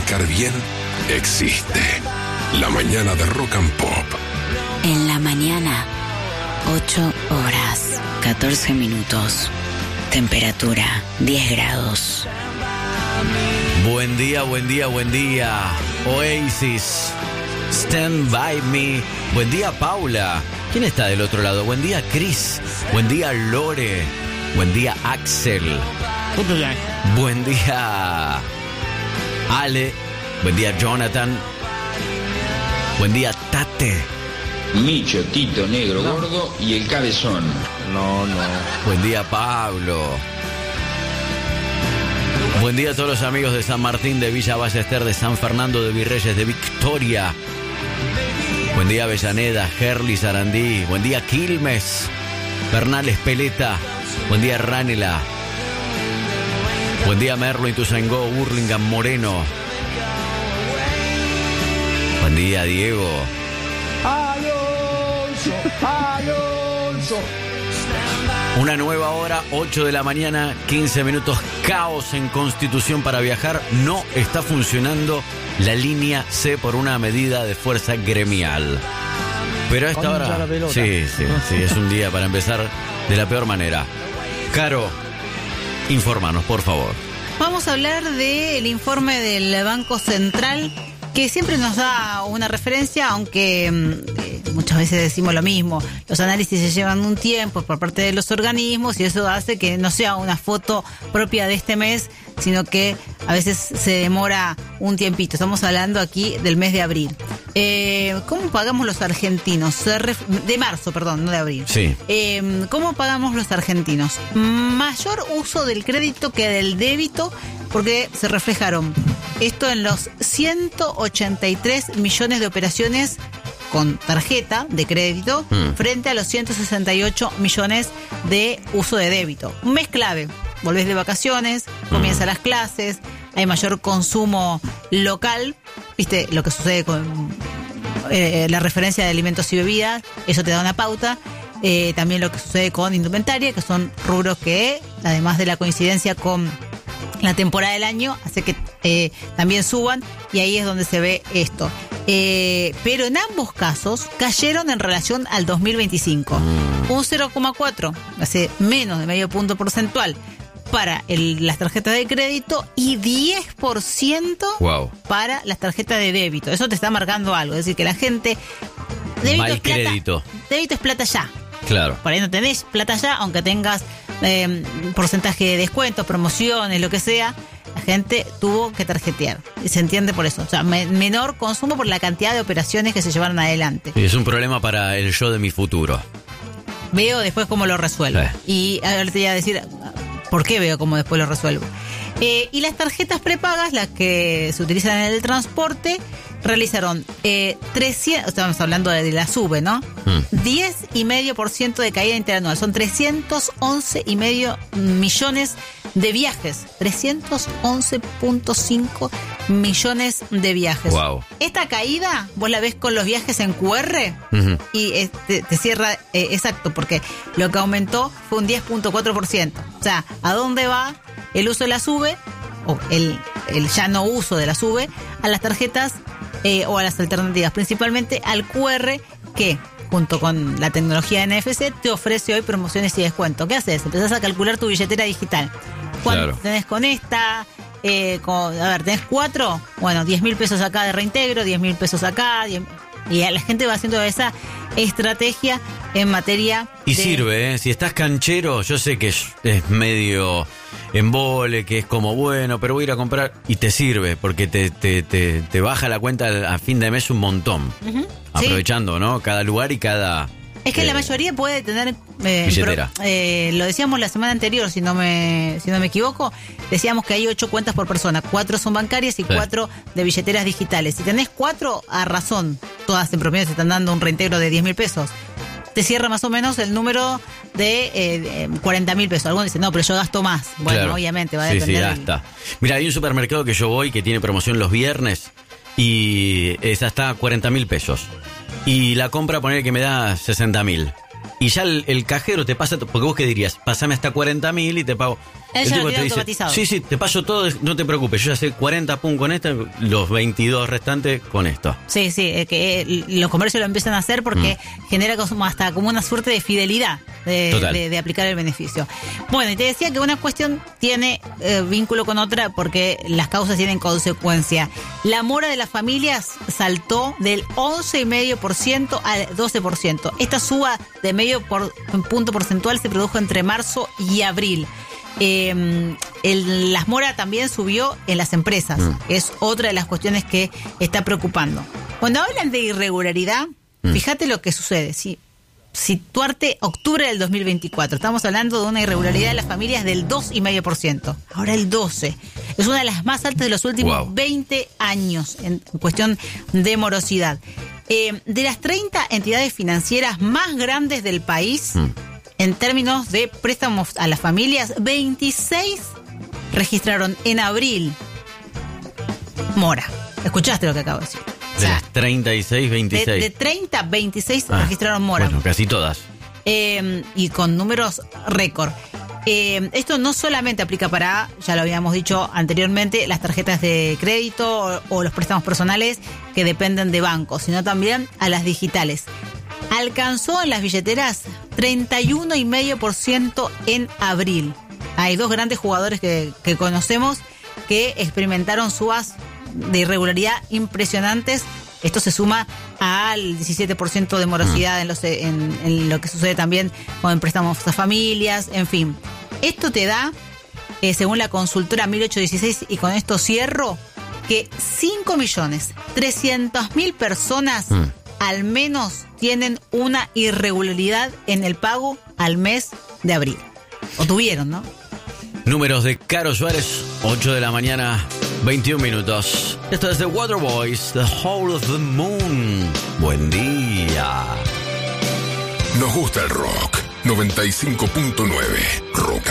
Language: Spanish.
arrancar bien existe. La mañana de Rock and Pop. En la mañana, 8 horas, 14 minutos. Temperatura, 10 grados. Buen día, buen día, buen día. Oasis, Stand By Me. Buen día, Paula. ¿Quién está del otro lado? Buen día, Chris. Buen día, Lore. Buen día, Axel. Buen día, Ale. Buen día, Jonathan. Buen día, Tate. Micho, Tito, Negro, Gordo y el Cabezón. No. Buen día, Pablo. Buen día a todos los amigos de San Martín, de Villa Ballester, de San Fernando, de Virreyes, de Victoria. Buen día, Avellaneda, Gerli, Sarandí. Buen día, Quilmes, Bernal, Espeleta. Buen día, Ranela. Buen día, Merlo, Ituzaingó, Burlingame, Moreno. Buen día, Diego. Alonso. Una nueva hora, 8 de la mañana, 15 minutos, caos en Constitución para viajar. No está funcionando la línea C por una medida de fuerza gremial. Pero a esta hora... Sí, es un día para empezar de la peor manera. Caro, infórmanos, por favor. Vamos a hablar del informe del Banco Central, que siempre nos da una referencia, aunque muchas veces decimos lo mismo. Los análisis se llevan un tiempo por parte de los organismos y eso hace que no sea una foto propia de este mes, sino que a veces se demora un tiempito. Estamos hablando aquí del mes de abril. ¿Cómo pagamos los argentinos? De marzo, perdón, no de abril. Sí. ¿Cómo pagamos los argentinos? Mayor uso del crédito que del débito, porque se reflejaron esto en los 183 millones de operaciones con tarjeta de crédito frente a los 168 millones de uso de débito. Un mes clave. Volvés de vacaciones, comienzan las clases, hay mayor consumo local. ¿Viste lo que sucede con la referencia de alimentos y bebidas? Eso te da una pauta. También lo que sucede con indumentaria, que son rubros que, además de la coincidencia con la temporada del año, hace que también suban, y ahí es donde se ve esto. Pero en ambos casos cayeron en relación al 2025. Un 0,4, hace menos de medio punto porcentual para las tarjetas de crédito y 10% para las tarjetas de débito. Eso te está marcando algo, es decir, que la gente... Mal crédito. Débito es plata ya. Claro. Por ahí no tenés plata ya, aunque tengas porcentaje de descuentos, promociones, lo que sea, la gente tuvo que tarjetear. Y se entiende por eso. O sea, menor consumo por la cantidad de operaciones que se llevaron adelante. Y es un problema para el yo de mi futuro. Veo después cómo lo resuelvo. Y ahora te voy a decir por qué veo cómo después lo resuelvo. Y las tarjetas prepagas, las que se utilizan en el transporte, realizaron 300, estamos hablando de la SUBE, ¿no? 10,5% de caída interanual. Son 311,5 millones de viajes. 311,5 millones de viajes. Wow. Esta caída, vos la ves con los viajes en QR y te cierra exacto, porque lo que aumentó fue un 10,4%. O sea, ¿a dónde va el uso de la SUBE, o el ya no uso de la SUBE, a las tarjetas o a las alternativas? Principalmente al QR, que junto con la tecnología NFC te ofrece hoy promociones y descuentos. ¿Qué haces? Empezás a calcular tu billetera digital. ¿Cuánto tenés con esta? ¿Tenés 4? Bueno, 10.000 pesos acá de reintegro, 10.000 pesos acá. Y la gente va haciendo esa estrategia en materia y sirve, si estás canchero, yo sé que es medio embole, que es como bueno, pero voy a ir a comprar, y te sirve, porque te baja la cuenta a fin de mes un montón. Aprovechando, sí, ¿no? Cada lugar y cada... Es que la mayoría puede tener billetera. Lo decíamos la semana anterior, si no me equivoco. Decíamos que hay 8 cuentas por persona. 4 son bancarias y 4 de billeteras digitales. Si tenés 4, a razón, todas en promedio se están dando un reintegro de 10.000 pesos. Te cierra más o menos el número de 40.000 pesos. Algunos dicen, no, pero yo gasto más. Bueno, claro, obviamente va a depender. Sí, gasta. Mira, hay un supermercado que yo voy que tiene promoción los viernes y esa está a 40.000 pesos. Y la compra, poner que me da 60.000. Y ya el cajero te pasa, porque vos qué dirías, pasame hasta 40.000 y te pago. Él El ya tipo lo te tiene dice, automatizado. sí, te paso todo, no te preocupes, yo ya sé 40 pum con esta, los 22 restantes con esto. Sí, que los comercios lo empiezan a hacer porque genera hasta como una suerte de fidelidad de aplicar el beneficio. Bueno, y te decía que una cuestión tiene vínculo con otra porque las causas tienen consecuencia. La mora de las familias saltó del 11,5% al 12%. Esta suba de medio punto porcentual se produjo entre marzo y abril. Las mora también subió en las empresas. Es otra de las cuestiones que está preocupando. Cuando hablan de irregularidad, fíjate lo que sucede. Situarte octubre del 2024. Estamos hablando de una irregularidad de las familias del 2,5%. Ahora el 12%. Es una de las más altas de los últimos 20 años en cuestión de morosidad. De las 30 entidades financieras más grandes del país, en términos de préstamos a las familias, 26 registraron en abril mora. ¿Escuchaste lo que acabo de decir? De las 36, 26. De 30, 26 registraron mora. Bueno, casi todas. Y con números récord. Esto no solamente aplica para, ya lo habíamos dicho anteriormente, las tarjetas de crédito o los préstamos personales que dependen de bancos, sino también a las digitales. Alcanzó en las billeteras 31,5% en abril. Hay dos grandes jugadores que conocemos que experimentaron subas de irregularidad impresionantes. Esto se suma al 17% de morosidad en lo que sucede también con préstamos a familias, en fin. Esto te da, según la consultora 1816, y con esto cierro, que 5.300.000 personas al menos tienen una irregularidad en el pago al mes de abril. O tuvieron, ¿no? Números de Caro Suárez, 8 de la mañana, 21 minutos. Esto es The Waterboys, The Hole of the Moon. Buen día. Nos gusta el rock. 95.9 Rock